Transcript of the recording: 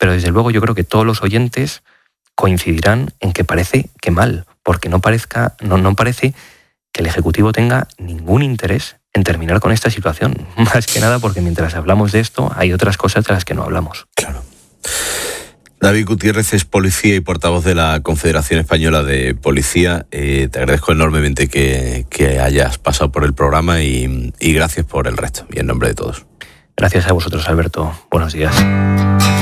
pero desde luego yo creo que todos los oyentes coincidirán en que parece que mal, porque no parece que el Ejecutivo tenga ningún interés en terminar con esta situación. Más que nada porque mientras hablamos de esto hay otras cosas de las que no hablamos. Claro. David Gutiérrez es policía y portavoz de la Confederación Española de Policía. Te agradezco enormemente que hayas pasado por el programa y gracias por el resto y en nombre de todos. Gracias a vosotros, Alberto. Buenos días.